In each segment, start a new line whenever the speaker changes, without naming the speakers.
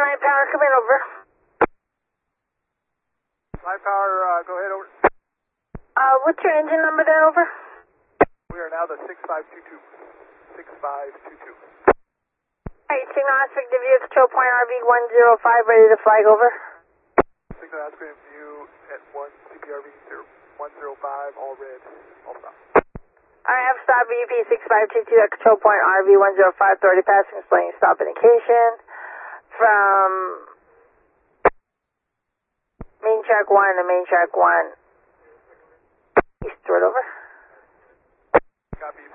Light Power, come in, over.
Light Power, go ahead, over.
What's your engine number there, over?
We are now the 6522. 6522.
Alright, signal aspect of view, control point RV105, ready to flag, over.
Signal aspect of view at 1 CPRV 105, all red, all stop.
I have stop VP 6522 at control point RV105, 30 passing, displaying stop indication from main track 1 to main track 1. Eastward, over.
Got VP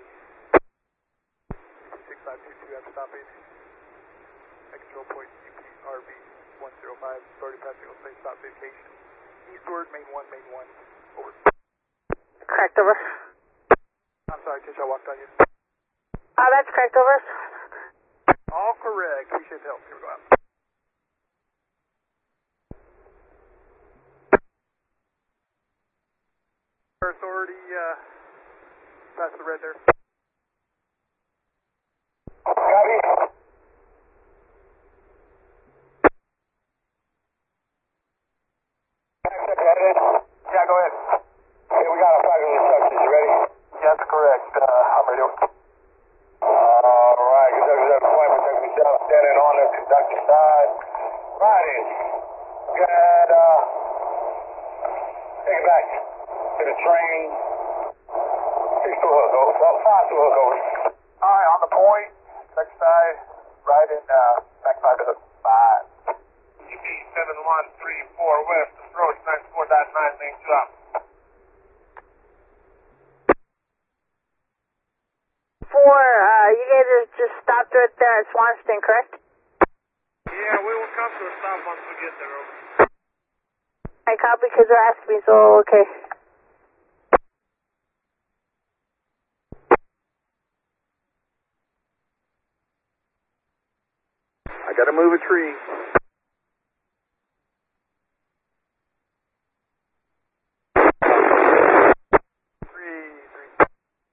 6522 at stopping at control point UPRV 105, 30 passing, displaying stop indication. Eastward, main 1, over.
Correct, over.
I'm sorry, Tish, I walked on you.
That's correct, over.
All correct. Appreciate the help. Here we go out. Authority, past the red there.
Copy. Yeah, go ahead. Okay, we got a flag on the instructions. You ready?
Yeah, that's correct. I'm ready.
Alright, conductor's at appointment, taking yourself standing on the conductor side. Righty. Good, take it back to the train. 6 to a hook, over. 5 to a hook, over.
Alright, on the point, next side, right in, back side of the 5.
UP 7134 West, approach 94.9, main drop.
4, you guys just stopped right there at Swanston, correct?
Yeah, we will come to a stop once we get there, over.
I copy because they're asking me, so okay.
I gotta move a tree.